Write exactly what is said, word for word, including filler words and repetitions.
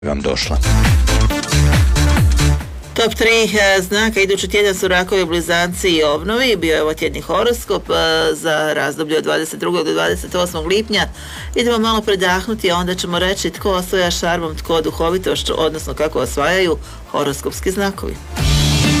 vam došla. Top tri znaka idući tjedan su rakovi, blizanci i ovnovi. Bio je ovo tjedni horoskop za razdoblje od dvadeset drugog do dvadeset osmog lipnja. Idemo malo predahnuti, a onda ćemo reći tko osvaja šarmom, tko duhovitošću, odnosno kako osvajaju horoskopski znakovi.